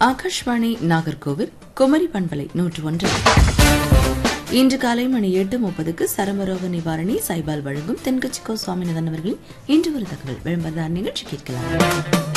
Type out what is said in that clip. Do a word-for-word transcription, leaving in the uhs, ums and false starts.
ஆகாஷ்வாணி நாகர்கோவில் குமரி பண்பலை நூற்று ஒன்று. இன்று காலை மணி எட்டு முப்பதுக்கு சரமரோக நிவாரணி சைபால் வழங்கும் தென்கட்சிக்கோ சுவாமிநாதன் அவர்களின் இன்று ஒரு தகவல் விளம்பரதார் நிகழ்ச்சி கேட்கலாம்.